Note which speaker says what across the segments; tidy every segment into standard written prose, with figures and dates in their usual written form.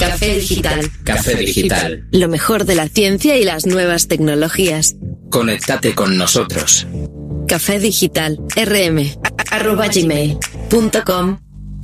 Speaker 1: Café Digital.
Speaker 2: Café Digital.
Speaker 1: Lo mejor de la ciencia y las nuevas tecnologías.
Speaker 2: Conéctate con nosotros.
Speaker 1: Café Digital, rm@gmail.com.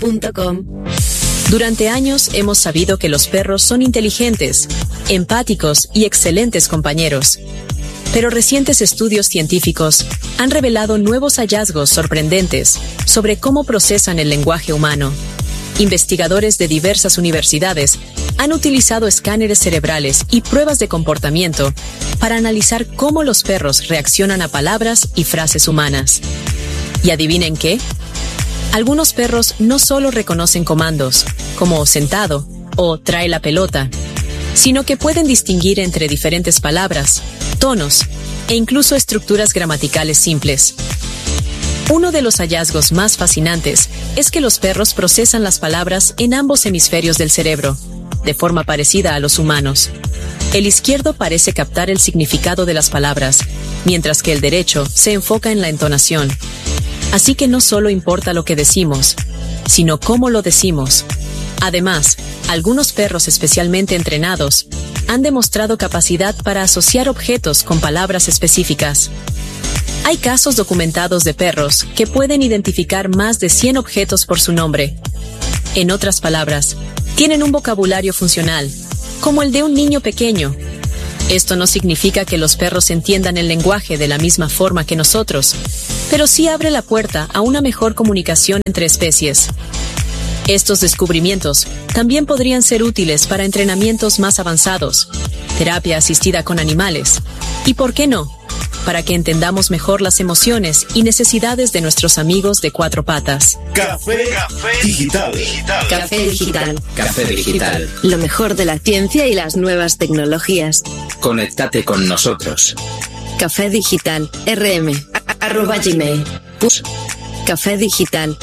Speaker 3: Durante años hemos sabido que los perros son inteligentes, empáticos y excelentes compañeros. Pero recientes estudios científicos han revelado nuevos hallazgos sorprendentes sobre cómo procesan el lenguaje humano. Investigadores de diversas universidades han utilizado escáneres cerebrales y pruebas de comportamiento para analizar cómo los perros reaccionan a palabras y frases humanas. ¿Y adivinen qué? Algunos perros no solo reconocen comandos, como sentado o trae la pelota, sino que pueden distinguir entre diferentes palabras, tonos e incluso estructuras gramaticales simples. Uno de los hallazgos más fascinantes es que los perros procesan las palabras en ambos hemisferios del cerebro, de forma parecida a los humanos. El izquierdo parece captar el significado de las palabras, mientras que el derecho se enfoca en la entonación. Así que no solo importa lo que decimos, sino cómo lo decimos. Además, algunos perros especialmente entrenados han demostrado capacidad para asociar objetos con palabras específicas. Hay casos documentados de perros que pueden identificar más de 100 objetos por su nombre. En otras palabras, tienen un vocabulario funcional, como el de un niño pequeño. Esto no significa que los perros entiendan el lenguaje de la misma forma que nosotros, pero sí abre la puerta a una mejor comunicación entre especies. Estos descubrimientos también podrían ser útiles para entrenamientos más avanzados, terapia asistida con animales, y, ¿por qué no?, para que entendamos mejor las emociones y necesidades de nuestros amigos de cuatro patas.
Speaker 4: Café Digital.
Speaker 1: Café Digital.
Speaker 2: Café Digital.
Speaker 1: Lo mejor de la ciencia y las nuevas tecnologías.
Speaker 2: Conéctate con nosotros.
Speaker 1: Café Digital, rm@gmail. Café Digital,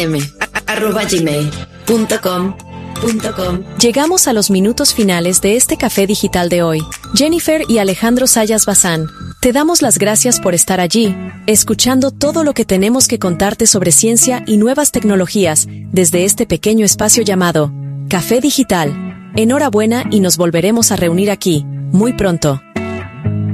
Speaker 1: rm@gmail.com.
Speaker 3: Llegamos a los minutos finales de este Café Digital de hoy. Jennifer y Alejandro Sayas Bazán, te damos las gracias por estar allí, escuchando todo lo que tenemos que contarte sobre ciencia y nuevas tecnologías desde este pequeño espacio llamado Café Digital. Enhorabuena y nos volveremos a reunir aquí muy pronto.